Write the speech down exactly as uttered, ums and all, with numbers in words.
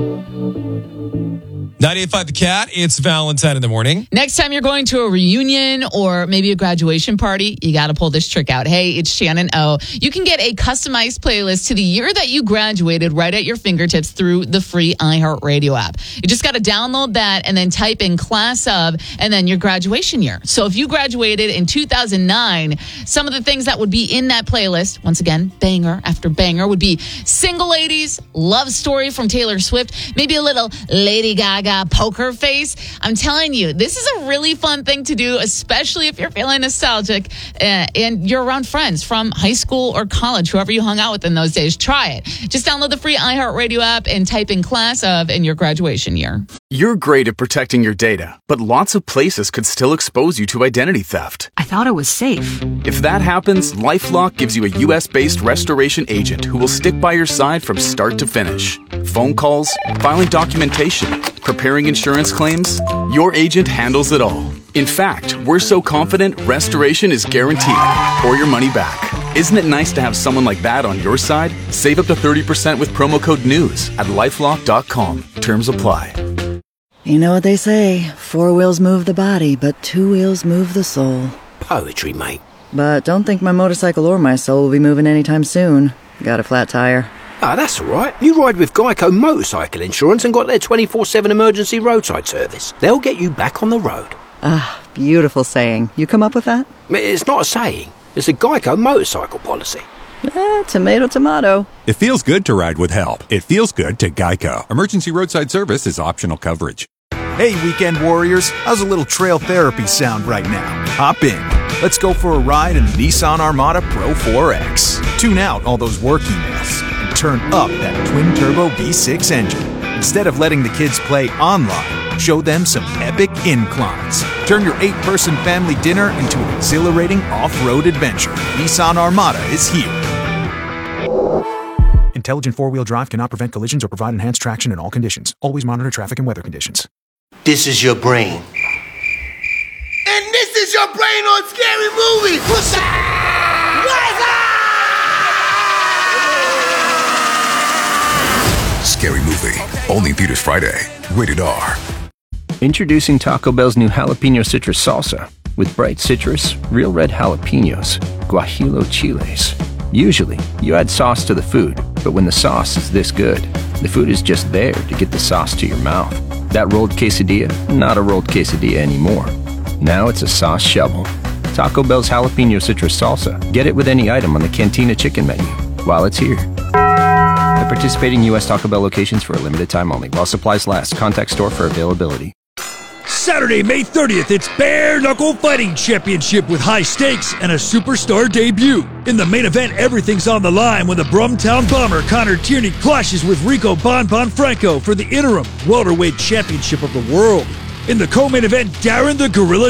ninety-eight point five The Cat, it's Valentine in the morning. Next time you're going to a reunion or maybe a graduation party, you got to pull this trick out. Hey, it's Shannon O. You can get a customized playlist to the year that you graduated right at your fingertips through the free iHeartRadio app. You just got to download that and then type in class of and then your graduation year. So if you graduated in two thousand nine, some of the things that would be in that playlist, once again, banger after banger, would be Single Ladies, Love Story from Taylor Swift, maybe a little Lady Gaga, Poker Face. I'm telling you, this is a really fun thing to do, especially if you're feeling nostalgic uh, and you're around friends from high school or college, whoever you hung out with in those days. Try it. Just download the free iHeartRadio app and type in class of in your graduation year. You're great at protecting your data, but lots of places could still expose you to identity theft. I thought it was safe. If that happens, LifeLock gives you a U S-based restoration agent who will stick by your side from start to finish. Phone calls, filing documentation, preparing insurance claims, your agent handles it all. In fact, we're so confident restoration is guaranteed or your money back. Isn't it nice to have someone like that on your side? Save up to thirty percent with promo code NEWS at lifelock dot com. Terms apply. You know what they say, four wheels move the body, but two wheels move the soul. Poetry, mate. But don't think my motorcycle or my soul will be moving anytime soon. Got a flat tire. Ah, that's all right. You ride with Geico Motorcycle Insurance and got their twenty-four seven emergency roadside service. They'll get you back on the road. Ah, beautiful saying. You come up with that? It's not a saying. It's a Geico motorcycle policy. Eh, tomato, tomato. It feels good to ride with help. It feels good to Geico. Emergency roadside service is optional coverage. Hey, weekend warriors. How's a little trail therapy sound right now? Hop in. Let's go for a ride in the Nissan Armada Pro four X. Tune out all those work emails and turn up that twin-turbo V six engine. Instead of letting the kids play online, show them some epic inclines. Turn your eight-person family dinner into an exhilarating off-road adventure. Nissan Armada is here. Intelligent four-wheel drive cannot prevent collisions or provide enhanced traction in all conditions. Always monitor traffic and weather conditions. This is your brain. And this is your brain on Scary Movie. What's up? Scary Movie. Only in theaters Friday. Rated R. Introducing Taco Bell's new jalapeno citrus salsa with bright citrus, real red jalapenos, guajillo chiles. Usually, you add sauce to the food, but when the sauce is this good, the food is just there to get the sauce to your mouth. That rolled quesadilla, not a rolled quesadilla anymore. Now it's a sauce shovel. Taco Bell's jalapeno citrus salsa. Get it with any item on the Cantina chicken menu while it's here. At participating U S Taco Bell locations for a limited time only. While supplies last. Contact store for availability. Saturday, May thirtieth, it's Bare Knuckle Fighting Championship with high stakes and a superstar debut. In the main event, everything's on the line when the Brumtown Bomber Connor Tierney clashes with Rico Bon Bon Franco for the interim welterweight championship of the world. In the co-main event, Darren the Gorilla